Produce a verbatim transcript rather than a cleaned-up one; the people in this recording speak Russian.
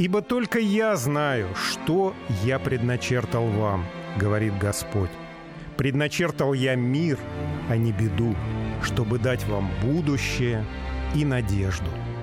«Ибо только я знаю, что я предначертал вам, — говорит Господь. Предначертал я мир, а не беду, чтобы дать вам будущее и надежду».